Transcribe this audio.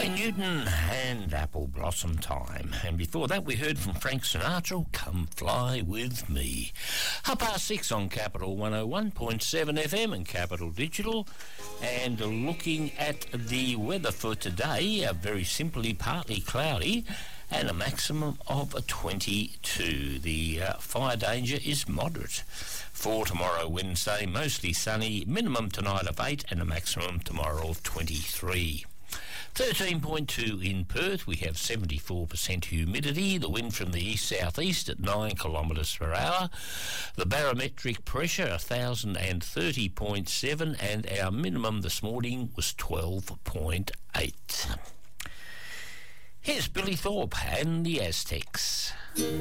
Wayne Newton and Apple Blossom Time. And before that, we heard from Frank Sinatra, Come Fly With Me. 6:30 on Capital 101.7 FM and Capital Digital. And looking at the weather for today, very simply partly cloudy and a maximum of 22. The fire danger is moderate. For tomorrow, Wednesday, mostly sunny, minimum tonight of 8 and a maximum tomorrow of 23. 13.2 in Perth. We have 74% humidity. The wind from the east-southeast at 9 kilometres per hour. The barometric pressure 1,030.7 and our minimum this morning was 12.8. Here's Billy Thorpe and the Aztecs.